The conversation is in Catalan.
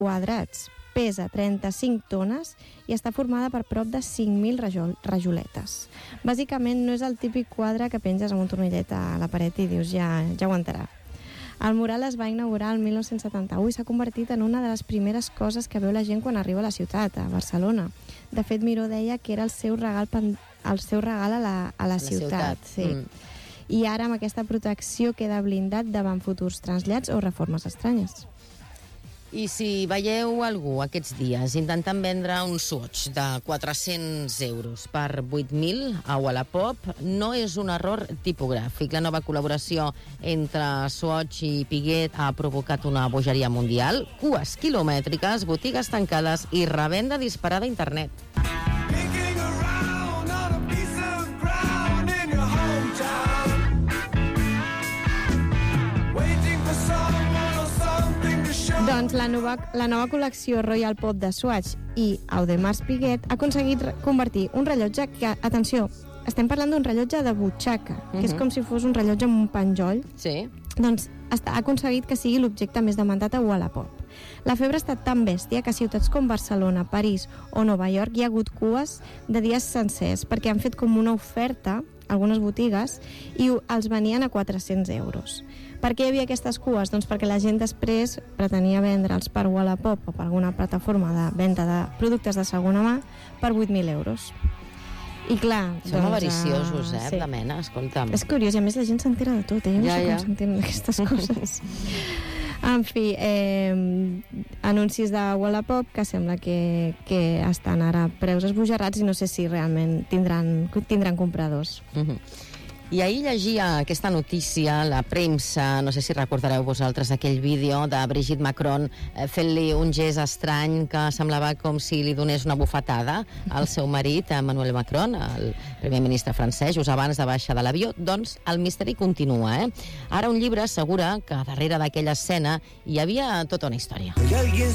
quadrats, pesa 35 tones i està formada per prop de 5.000 rajoletes. Bàsicament no és el típic quadre que penges amb un tornillet a la paret i dius ja aguantarà. El mural es va inaugurar el 1971 i s'ha convertit en una de les primeres coses que veu la gent quan arriba a la ciutat, a Barcelona. De fet, Miró deia que era el seu regal a la ciutat. Sí. I ara amb aquesta protecció queda blindat davant futurs trasllats o reformes estranyes. I si veieu algú aquests dies intentant vendre un Swatch de 400 euros per 8.000 a Wallapop, no és un error tipogràfic. La nova col·laboració entre Swatch i Piguet ha provocat una bogeria mundial, cues quilomètriques, botigues tancades i revenda disparada a internet. Doncs la nova col·lecció Royal Pop de Swatch i Audemars Piguet ha aconseguit convertir un rellotge que, atenció, estem parlant d'un rellotge de butxaca, que és com si fos un rellotge amb un penjoll. Sí. Doncs ha aconseguit que sigui l'objecte més demandat a Wallapop. La febre ha estat tan bèstia que a ciutats com Barcelona, París o Nova York hi ha hagut cues de dies sencers perquè han fet com una oferta algunes botigues i els venien a 400 euros. Per què hi havia aquestes cues? Doncs perquè la gent després pretenia vendre'ls per Wallapop o per alguna plataforma de venda de productes de segona mà per 8.000 euros. I clar... Som avariciosos, sí. De mena, escolta'm. És curiós, i a més la gent s'entera de tot, Jo no sé com s'entenen d'aquestes coses. En fi, anuncis de Wallapop que sembla que estan ara preus esbojarrats i no sé si realment tindran compradors. I ahir llegia aquesta notícia, la premsa, no sé si recordareu vosaltres aquell vídeo de Brigitte Macron fent-li un gest estrany que semblava com si li donés una bufetada al seu marit, Emmanuel Macron, el primer ministre francès, just abans de baixar de l'avió. Doncs el misteri continua, Ara un llibre assegura que darrere d'aquella escena hi havia tota una història.